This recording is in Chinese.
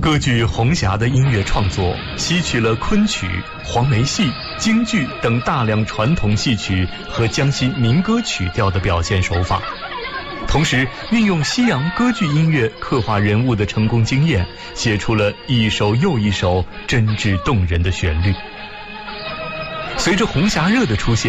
歌剧《红霞》的音乐创作吸取了昆曲、黄梅戏、京剧等大量传统戏曲和江西民歌曲调的表现手法，同时运用西洋歌剧音乐刻画人物的成功经验，写出了一首又一首真挚动人的旋律。随着红霞热的出现，